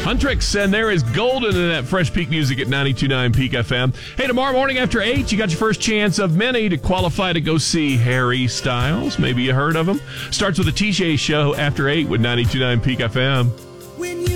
Huntrix, and there is golden in that Fresh Peak music at 92.9 Peak FM. Hey, tomorrow morning after 8, you got your first chance of many to qualify to go see Harry Styles. Maybe you heard of him. Starts with a TJ show after 8 with 92.9 Peak FM.